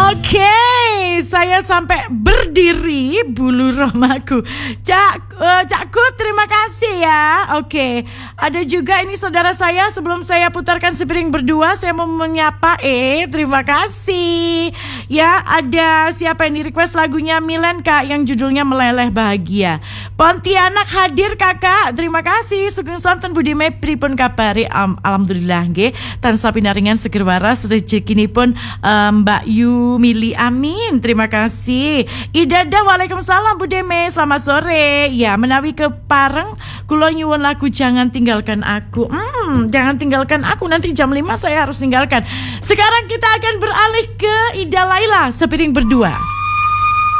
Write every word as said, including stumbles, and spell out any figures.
Oke, saya sampai berdiri bulu romaku. Cak, uh, Cakku terima kasih ya. Oke, ada juga ini saudara saya. Sebelum saya putarkan sepiring berdua, saya mau menyapa. Eh, terima kasih. Ya, ada siapa yang di request lagunya Milen Kak yang judulnya Meleleh Bahagia. Pontianak hadir kakak. Terima kasih. Sugeng sonten Budi Mepri pun kabari. Um, Alhamdulillah nggih. Tansah pinaringan seger waras rezekinipun um, Mbak Yu Mili, amin. Terima kasih. Idada, waalaikumsalam Bu Deme. Selamat sore. Ya, menawi kepareng kula nyuwun lagu Jangan Tinggalkan Aku. Hmm, jangan tinggalkan aku. Nanti jam lima saya harus tinggalkan. Sekarang kita akan beralih ke Ida Laila, sepiring berdua.